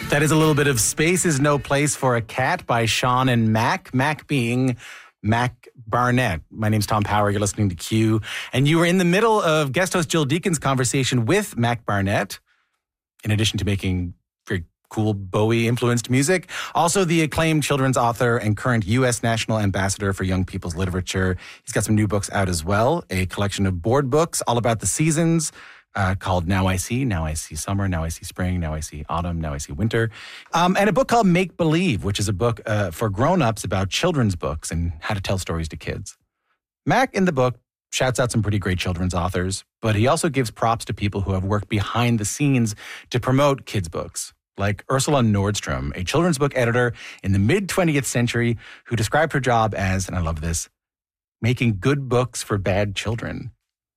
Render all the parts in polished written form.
That is a little bit of Space is No Place for a Cat by Sean and Mac. Mac being Mac Barnett. My name's Tom Power. You're listening to Q. And you were in the middle of guest host Jill Deacon's conversation with Mac Barnett, in addition to making very cool Bowie-influenced music. Also the acclaimed children's author and current U.S. National Ambassador for Young People's Literature. He's got some new books out as well, a collection of board books all about the seasons, called Now I See Summer, Now I See Spring, Now I See Autumn, Now I See Winter. And a book called Make Believe, which is a book for grown-ups about children's books and how to tell stories to kids. Mac, in the book, shouts out some pretty great children's authors, but he also gives props to people who have worked behind the scenes to promote kids' books, like Ursula Nordstrom, a children's book editor in the mid-20th century who described her job as, and I love this, making good books for bad children.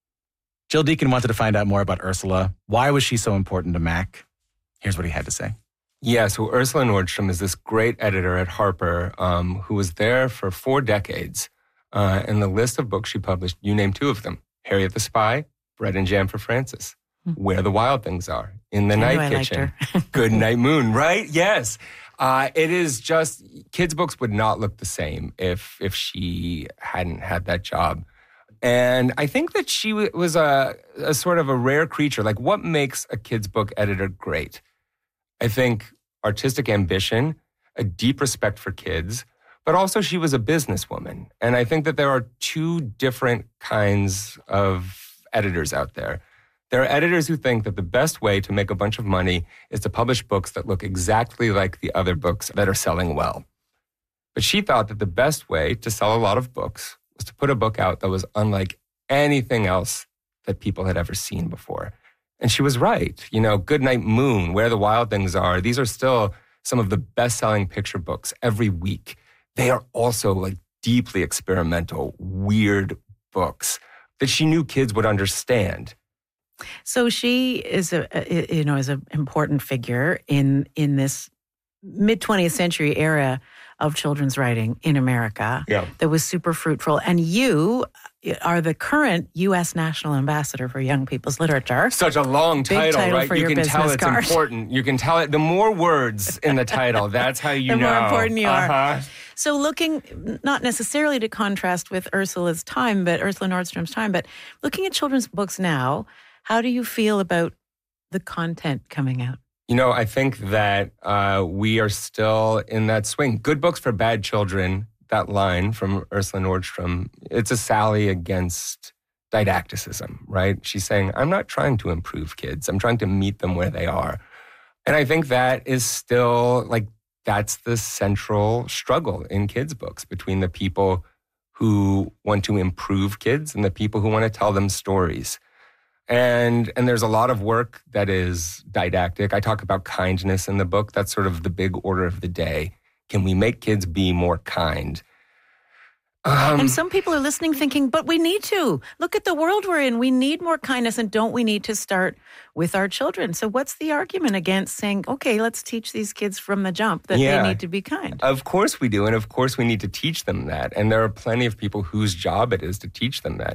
Jill Deacon wanted to find out more about Ursula. Why was she so important to Mac? Here's what he had to say. Yeah, so Ursula Nordstrom is this great editor at Harper who was there for 4 decades. And the list of books she published, you name 2 of them. Harriet the Spy, Bread and Jam for Francis, Where the Wild Things Are, In the Night Kitchen, Good Night Moon, right? Yes. It is just, kids' books would not look the same if she hadn't had that job. And I think that she was a sort of a rare creature. Like, what makes a kid's book editor great? I think artistic ambition, a deep respect for kids, but also she was a businesswoman. And I think that there are 2 different kinds of editors out there. There are editors who think that the best way to make a bunch of money is to publish books that look exactly like the other books that are selling well. But she thought that the best way to sell a lot of books was to put a book out that was unlike anything else that people had ever seen before. And she was right. You know, Good Night Moon, Where the Wild Things Are, these are still some of the best-selling picture books every week. They are also like deeply experimental, weird books that she knew kids would understand. So she is is an important figure in this mid-20th century era of children's writing in America that was super fruitful. And you are the current U.S. National Ambassador for Young People's Literature. Such a long title, right? For you your can tell it's card. important. You can tell it. The more words in the title, that's how you know. The more important you are. So looking, not necessarily to contrast with Ursula Nordstrom's time, but looking at children's books now, how do you feel about the content coming out? You know, I think that we are still in that swing. Good books for bad children, that line from Ursula Nordstrom, it's a sally against didacticism, right? She's saying, I'm not trying to improve kids. I'm trying to meet them where they are. And I think that is still, that's the central struggle in kids' books between the people who want to improve kids and the people who want to tell them stories. And there's a lot of work that is didactic. I talk about kindness in the book. That's sort of the big order of the day. Can we make kids be more kind? And some people are listening thinking, but we need to. Look at the world we're in. We need more kindness, and don't we need to start with our children? So what's the argument against saying, okay, let's teach these kids from the jump that they need to be kind? Of course we do, and of course we need to teach them that. And there are plenty of people whose job it is to teach them that.